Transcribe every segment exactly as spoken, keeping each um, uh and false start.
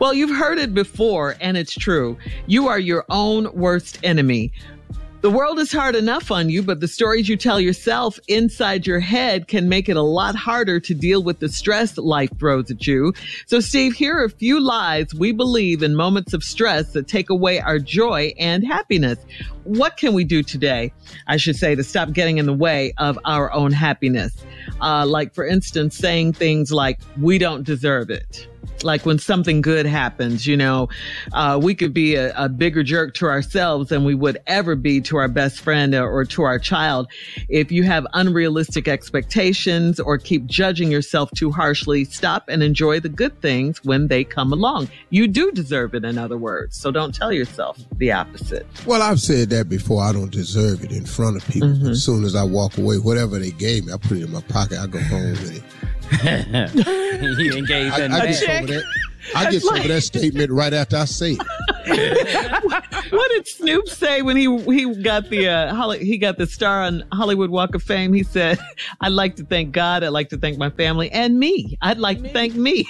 Well, you've heard it before, and it's true. You are your own worst enemy. The world is hard enough on you, but the stories you tell yourself inside your head can make it a lot harder to deal with the stress life throws at you. So, Steve, here are a few lies we believe in moments of stress that take away our joy and happiness. What can we do today, I should say, to stop getting in the way of our own happiness? Uh, like, for instance, saying things like, we don't deserve it. Like when something good happens, you know, uh, we could be a, a bigger jerk to ourselves than we would ever be to our best friend or, or to our child. If you have unrealistic expectations or keep judging yourself too harshly, stop and enjoy the good things when they come along. You do deserve it, in other words. So don't tell yourself the opposite. Well, I've said that before. I don't deserve it in front of people. Mm-hmm. As soon as I walk away, whatever they gave me, I put it in my pocket. I go home with it. You engage in I, I that. get some of that. I get some of that statement right after I say it. What did Snoop say when he he got the uh, Holly, he got the star on Hollywood Walk of Fame? He said, "I'd like to thank God. I'd like to thank my family and me. I'd like me. to thank me."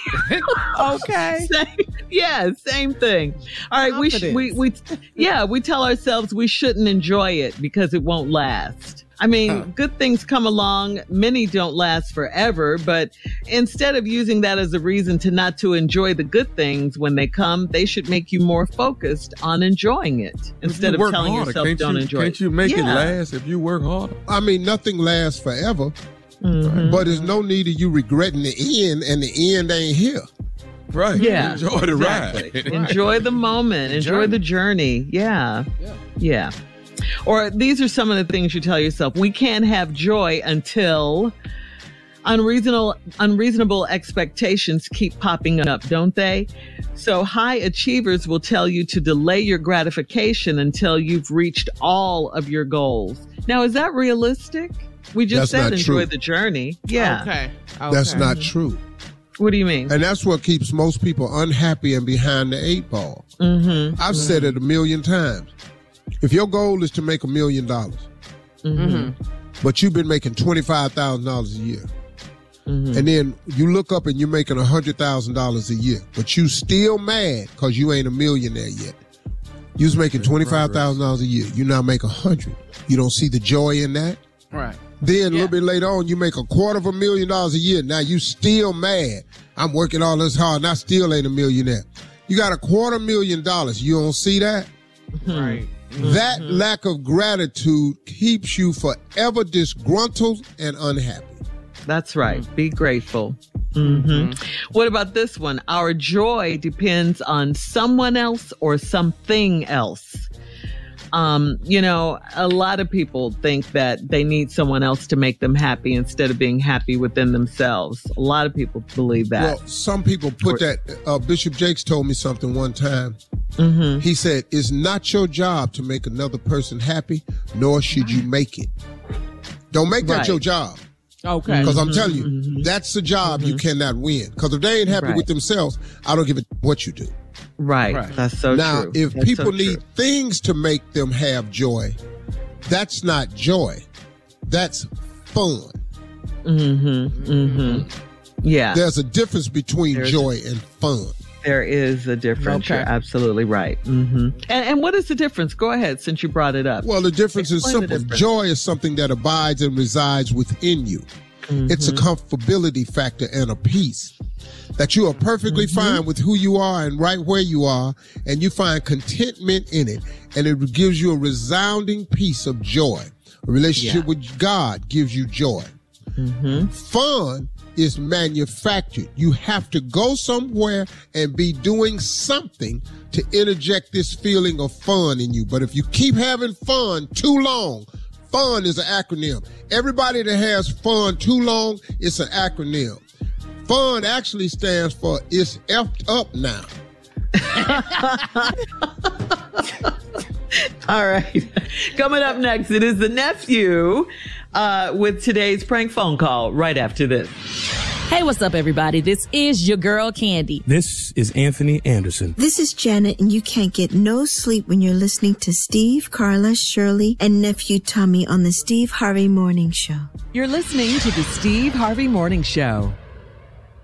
Okay. Same, yeah, same thing. All right, we sh- we we yeah we tell ourselves we shouldn't enjoy it because it won't last. I mean, huh. good things come along. Many don't last forever, but instead of using that as a reason to not to enjoy the good things when they come, they should make you more focused on enjoying it instead of telling harder, yourself don't you, enjoy can't it. Can't you make yeah. it last if you work harder? I mean, nothing lasts forever, mm-hmm. but there's no need of you regretting the end, and the end ain't here. Right. Yeah. Enjoy the exactly. ride. Enjoy the moment. Enjoy the journey. Yeah. Yeah. Yeah. Or these are some of the things you tell yourself. We can't have joy until unreasonable, unreasonable expectations keep popping up, don't they? So high achievers will tell you to delay your gratification until you've reached all of your goals. Now, is that realistic? We just That's said not enjoy true. the journey. Yeah. Okay. okay. That's not true. What do you mean? And that's what keeps most people unhappy and behind the eight ball. Mm-hmm. I've mm-hmm. said it a million times. If your goal is to make a million dollars, mm-hmm. but you've been making twenty-five thousand dollars a year, mm-hmm. and then you look up and you're making one hundred thousand dollars a year, but you still mad because you ain't a millionaire yet. You was making twenty-five thousand dollars a year. You now make one hundred. You don't see the joy in that? Right. Then a yeah. little bit later on, you make a quarter of a million dollars a year. Now you still mad. I'm working all this hard and I still ain't a millionaire. You got a quarter million dollars. You don't see that? Right. Mm-hmm. That lack of gratitude keeps you forever disgruntled and unhappy. That's right. Mm-hmm. Be grateful. Mm-hmm. Mm-hmm. What about this one? Our joy depends on someone else or something else. Um, you know, a lot of people think that they need someone else to make them happy instead of being happy within themselves. A lot of people believe that. Well, some people put that, uh, Bishop Jakes told me something one time. Mm-hmm. He said, it's not your job to make another person happy, nor should you make it. Don't make that right. your job. Okay. Because Mm-hmm. I'm telling you, mm-hmm. that's the job mm-hmm. you cannot win. Because if they ain't happy right. with themselves, I don't give a what you do. Right. Right. That's so now, true. Now, if That's people so need true. things to make them have joy, that's not joy. That's fun. Mm-hmm. Mm-hmm. Yeah. There's a difference between There's joy and fun. There is a difference. Okay. You're absolutely right. Mm-hmm. And, and what is the difference? Go ahead, since you brought it up. Well, the difference Explain is simple. difference. Joy is something that abides and resides within you. Mm-hmm. It's a comfortability factor and a peace that you are perfectly mm-hmm. fine with who you are and right where you are, and you find contentment in it, and it gives you a resounding peace of joy. A relationship Yeah. with God gives you joy. Mm-hmm. Fun is manufactured. You have to go somewhere and be doing something to interject this feeling of fun in you. But if you keep having fun too long, fun is an acronym. Everybody that has fun too long, it's an acronym. Fun actually stands for it's effed up now. All right. Coming up next, it is the nephew uh, with today's prank phone call right after this. Hey, what's up, everybody? This is your girl, Candy. This is Anthony Anderson. This is Janet, and you can't get no sleep when you're listening to Steve, Carla, Shirley, and nephew Tommy on the Steve Harvey Morning Show. You're listening to the Steve Harvey Morning Show.